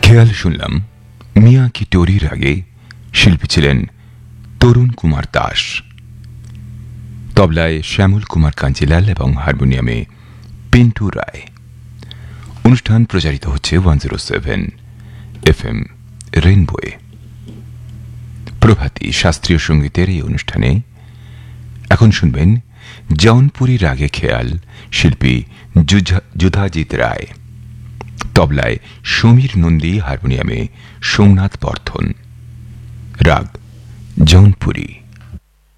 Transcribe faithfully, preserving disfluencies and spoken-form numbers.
খেয়াল শুনলাম মিয়া কি টোরির আগে শিল্পী ছিলেন তরুণ কুমার দাস, তবলায় শ্যামল কুমার কাঞ্জিলাল এবং হারমোনিয়ামে পিন্টু রায়। অনুষ্ঠান প্রচারিত হচ্ছে one zero seven F M রেইনবোয়ে। প্রভাতী শাস্ত্রীয় সঙ্গীতের এই অনুষ্ঠানে এখন শুনবেন জৌনপুরী রাগে খেয়াল, শিল্পী যুধাজিৎ রায়, তবলায় সমীর নন্দী, হারমোনিয়ামে সোমনাথ বর্ধন। রাগ জৌনপুরী।